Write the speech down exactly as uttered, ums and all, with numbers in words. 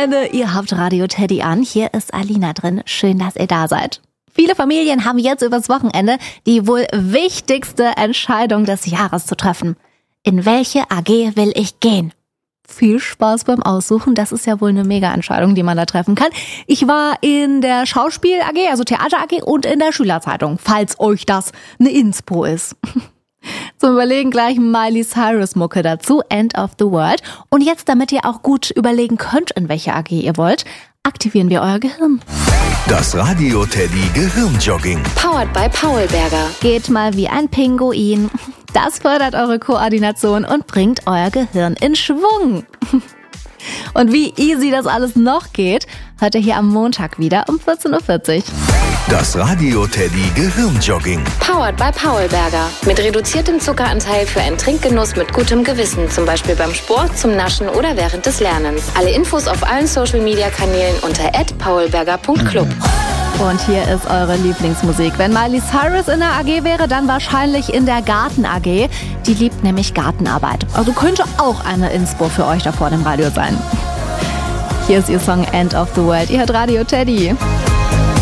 Wochenende. Ihr habt Radio Teddy an. Hier ist Alina drin. Schön, dass ihr da seid. Viele Familien haben jetzt übers Wochenende die wohl wichtigste Entscheidung des Jahres zu treffen. In welche A G will ich gehen? Viel Spaß beim Aussuchen. Das ist ja wohl eine Mega-Entscheidung, die man da treffen kann. Ich war in der Schauspiel-A G, also Theater-A G und in der Schülerzeitung, falls euch das eine Inspo ist. Zum Überlegen gleich Miley Cyrus Mucke dazu, End of the World. Und jetzt, damit ihr auch gut überlegen könnt, in welche A G ihr wollt, aktivieren wir euer Gehirn. Das Radio Teddy Gehirnjogging. Powered by Paulberger. Geht mal wie ein Pinguin. Das fördert eure Koordination und bringt euer Gehirn in Schwung. Und wie easy das alles noch geht, hört ihr hier am Montag wieder um vierzehn Uhr vierzig. Das Radio Teddy Gehirnjogging. Powered by Paulberger. Mit reduziertem Zuckeranteil für einen Trinkgenuss mit gutem Gewissen. Zum Beispiel beim Sport, zum Naschen oder während des Lernens. Alle Infos auf allen Social-Media-Kanälen unter at paulberger punkt club. Und hier ist eure Lieblingsmusik. Wenn Miley Cyrus in der A G wäre, dann wahrscheinlich in der Garten-A G. Die liebt nämlich Gartenarbeit. Also könnte auch eine Inspo für euch da vor dem Radio sein. Hier ist ihr Song End of the World. Ihr hört Radio Teddy.